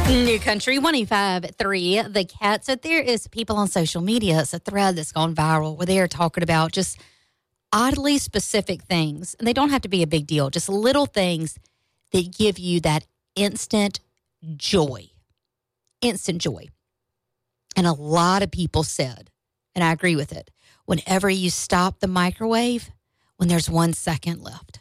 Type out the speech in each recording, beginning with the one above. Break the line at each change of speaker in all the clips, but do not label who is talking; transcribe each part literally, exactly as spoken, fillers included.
New Country one oh five point three, The Cat. So there is people on social media, it's a thread that's gone viral where they are talking about just oddly specific things. And they don't have to be a big deal, just little things that give you that instant joy. Instant joy. And a lot of people said, and I agree with it, whenever you stop the microwave, when there's one second left.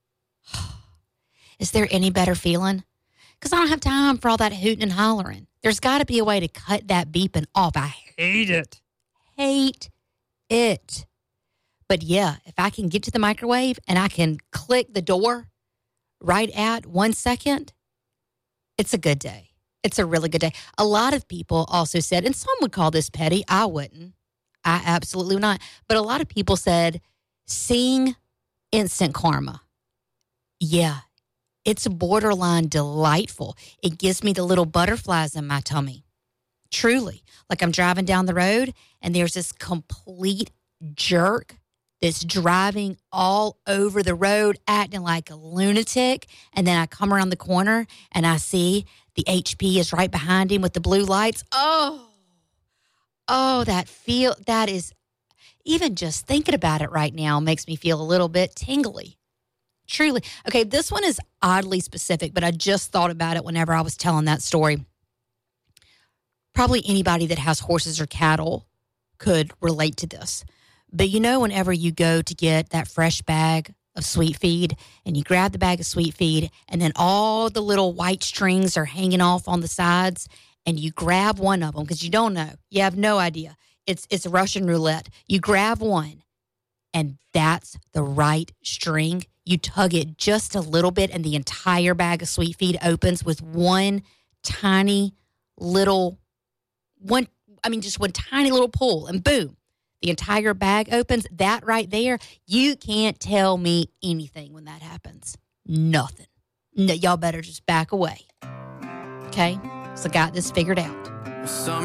Is there any better feeling? Because I don't have time for all that hooting and hollering. There's got to be a way to cut that beeping off. I hate it. Hate it. But yeah, if I can get to the microwave and I can click the door right at one second, it's a good day. It's a really good day. A lot of people also said, and some would call this petty. I wouldn't. I absolutely would not. But a lot of people said, seeing instant karma. Yeah. It's borderline delightful. It gives me the little butterflies in my tummy. Truly. Like I'm driving down the road and there's this complete jerk that's driving all over the road, acting like a lunatic. And then I come around the corner and I see the H P is right behind him with the blue lights. Oh, oh, that feel, that is, even just thinking about it right now makes me feel a little bit tingly. Truly. Okay, this one is oddly specific, but I just thought about it whenever I was telling that story. Probably anybody that has horses or cattle could relate to this. But you know, whenever you go to get that fresh bag of sweet feed and you grab the bag of sweet feed and then all the little white strings are hanging off on the sides and you grab one of them because you don't know. You have no idea. It's, it's Russian roulette. You grab one and that's the right string. You tug it just a little bit and the entire bag of sweet feed opens with one tiny little, one, I mean, just one tiny little pull and boom, the entire bag opens. That right there, you can't tell me anything when that happens. Nothing. No, y'all better just back away. Okay? So I got this figured out.
Summer